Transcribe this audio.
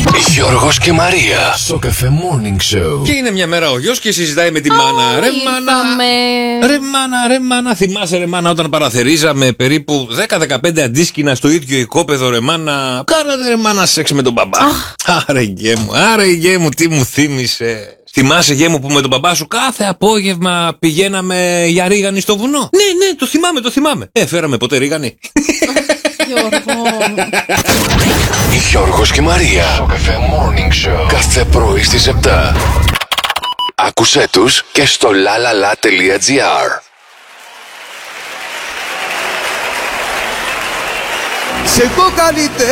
Γιώργος και Μαρία. Στο Cafe Morning Show. Και είναι μια μέρα ο γιος και συζητάει με τη μάνα. Ρε μάνα, θυμάσαι ρε μάνα όταν παραθερίζαμε περίπου 10-15 αντίσκηνα στο ίδιο οικόπεδο ρε μάνα. Κάνατε ρε μάνα σεξ με τον μπαμπά. Άρε γέ μου, τι μου θύμισε. Θυμάσαι γέ μου που με τον μπαμπά σου κάθε απόγευμα πηγαίναμε για ρίγανη στο βουνό? Ναι, το θυμάμαι. Φέραμε ποτέ ρίγανη? Γιώργος και Μαρία. Στο Cafe Morning Show. Κάθε πρωί στις 7. Άκουσέ τους και στο lalala.gr. Σε το καλύτερο.